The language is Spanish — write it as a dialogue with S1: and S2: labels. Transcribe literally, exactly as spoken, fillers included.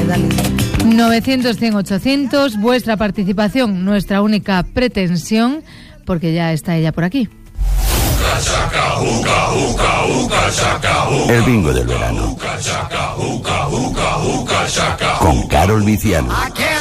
S1: dale, dale. novecientos, cien, ochocientos, vuestra participación, nuestra única pretensión, porque ya está ella por aquí.
S2: El bingo del verano. Con Carol Viciano.